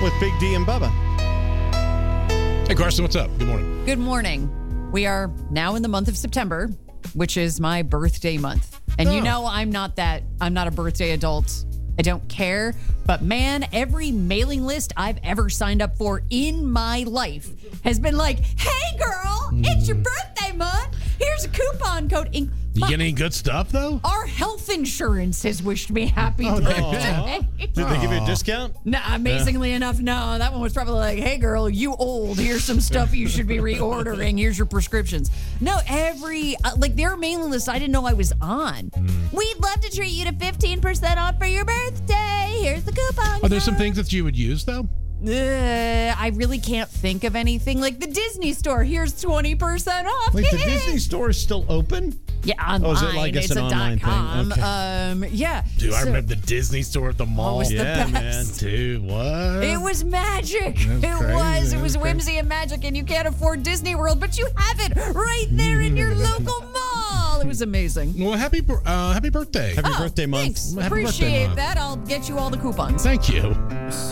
with Big D and Bubba. Hey, Carson, what's up? Good morning. Good morning. We are now in the month of September, which is my birthday month. And you know I'm not a birthday adult. I don't care. But man, every mailing list I've ever signed up for in my life has been like, hey girl, it's your birthday month. Here's a coupon code. You get any good stuff, though? Our health insurance has wished me happy birthday. Did they give you a discount? No, amazingly enough, no. That one was probably like, hey, girl, you old. Here's some stuff you should be reordering. Here's your prescriptions. No, their mailing list I didn't know I was on. We'd love to treat you to 15% off for your birthday. Here's the coupon. Are there some things that you would use, though? I really can't think of anything. Like the Disney store, here's 20% off. Wait, the Disney store is still open? Yeah, online. Oh, is it like it's an online .com. thing? Okay. Yeah. Dude, I remember the Disney store at the mall. Oh, it was the Yeah, best. Dude, what? It was magic. That's crazy. It was whimsy and magic, and you can't afford Disney World, but you have it right there in your local mall. It was amazing. Well, happy birthday. Happy birthday month. Thanks. Happy birthday Appreciate month. that. I'll get you all the coupons. Thank you.